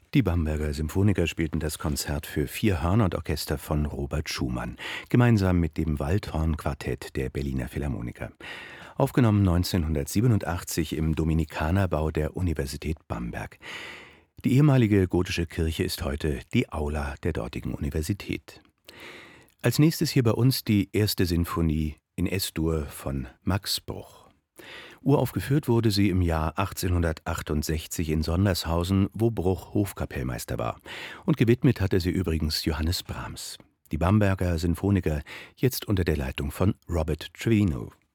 Die Bamberger Symphoniker spielten das Konzert für 4 Hörner und Orchester von Robert Schumann, gemeinsam mit dem Waldhorn-Quartett der Berliner Philharmoniker. Aufgenommen 1987 im Dominikanerbau der Universität Bamberg. Die ehemalige gotische Kirche ist heute die Aula der dortigen Universität. Als nächstes hier bei uns die erste Sinfonie in S-Dur von Max Bruch. Uraufgeführt wurde sie im Jahr 1868 in Sondershausen, wo Bruch Hofkapellmeister war. Und gewidmet hatte sie übrigens Johannes Brahms. Die Bamberger Sinfoniker, jetzt unter der Leitung von Robert Trevino.